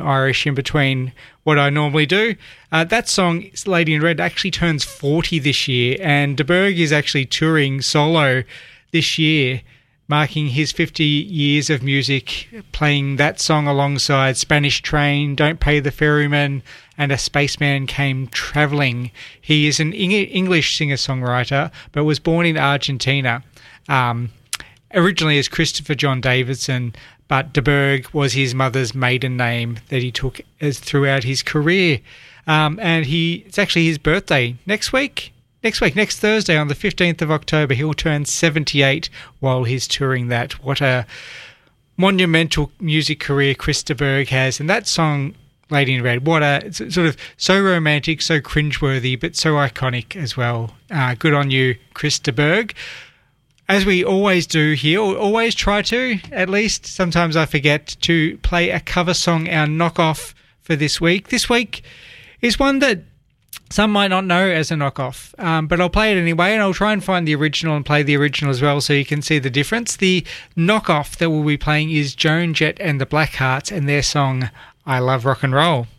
Irish in between what I normally do. That song, Lady in Red, actually turns 40 this year, and de Burgh is actually touring solo this year, marking his 50 years of music, playing that song alongside Spanish Train, Don't Pay the Ferryman, and A Spaceman Came Travelling. He is an English singer-songwriter, but was born in Argentina, originally as Christopher John Davidson, but de Burgh was his mother's maiden name that he took throughout his career. And it's actually his birthday next Thursday on the 15th of October. He'll turn 78 while he's touring that. What a monumental music career Chris de Burgh has. And that song, Lady in Red, what a sort of so romantic, so cringeworthy, but so iconic as well. Good on you, Chris de Burgh. As we always do here, or always try to, at least, sometimes I forget to play a cover song, our knockoff for this week. This week is one that some might not know as a knockoff, but I'll play it anyway, and I'll try and find the original and play the original as well so you can see the difference. The knockoff that we'll be playing is Joan Jett and the Blackhearts and their song, I Love Rock and Roll.